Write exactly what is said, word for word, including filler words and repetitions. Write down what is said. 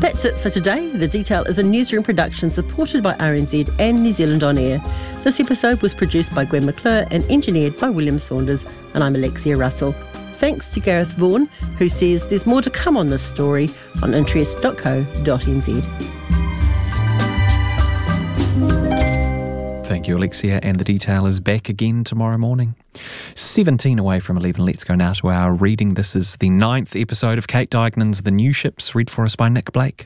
That's it for today. The Detail is a newsroom production supported by R N Z and New Zealand On Air. This episode was produced by Gwen McClure and engineered by William Saunders, and I'm Alexia Russell. Thanks to Gareth Vaughan, who says there's more to come on this story on interest dot co dot n z. Thank you, Alexia, and The Detail is back again tomorrow morning. seventeen away from eleven. Let's go now to our reading. This is the ninth episode of Kate Dignan's The New Ships, read for us by Nick Blake.